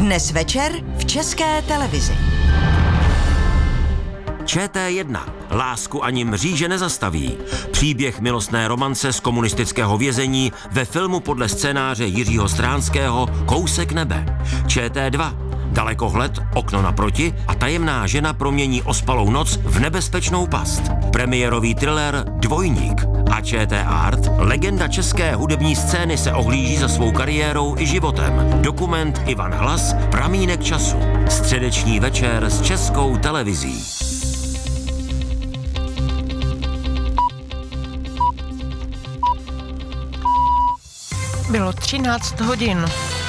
Dnes večer v České televizi. ČT1. Lásku ani mříže nezastaví. Příběh milostné romance z komunistického vězení ve filmu podle scénáře Jiřího Stránského Kousek nebe. ČT2. Dalekohled, okno naproti a tajemná žena promění ospalou noc v nebezpečnou past. Premiérový thriller Dvojník. A ČT Art, legenda české hudební scény, se ohlíží za svou kariérou i životem. Dokument Ivan Hlas, Pramínek času. Středeční večer s Českou televizí. Bylo 13 hodin.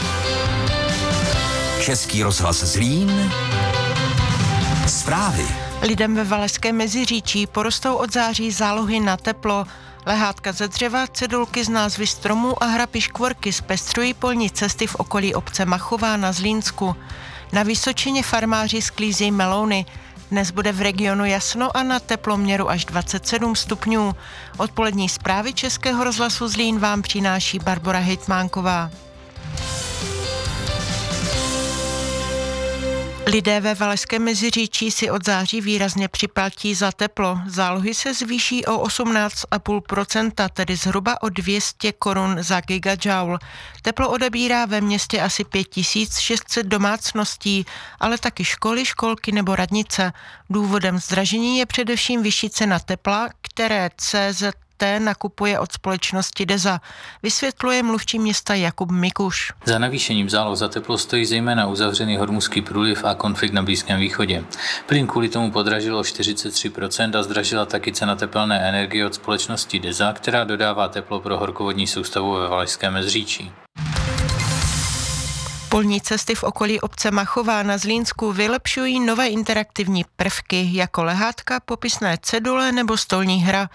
Český rozhlas Zlín. Zprávy. Lidem ve Valašském Meziříčí porostou od září zálohy na teplo. Lehátka ze dřeva, cedulky z názvy stromů a hra piškvorky zpestřují polní cesty v okolí obce Machová na Zlínsku. Na Vysočině farmáři sklízí melouny. Dnes bude v regionu jasno a na teploměru až 27 stupňů. Odpolední zprávy Českého rozhlasu Zlín vám přináší Barbora Hejtmánková. Lidé ve Valašském Meziříčí si od září výrazně připlatí za teplo. Zálohy se zvýší o 18,5%, tedy zhruba o 200 korun za gigajoule. Teplo odebírá ve městě asi 5600 domácností, ale taky školy, školky nebo radnice. Důvodem zdražení je především vyšší cena tepla, které CZT nakupuje od společnosti DEZA. Vysvětluje mluvčí města Jakub Mikuš. Za navýšením záloh za teplo stojí zejména uzavřený Hormuzský průliv a konflikt na Blízkém východě. Plyn kvůli tomu podražilo o 43% a zdražila taky cena tepelné energie od společnosti DEZA, která dodává teplo pro horkovodní soustavu ve Valašském Meziříčí. Polní cesty v okolí obce Machová na Zlínsku vylepšují nové interaktivní prvky jako lehátka, popisné cedule nebo stolní hra.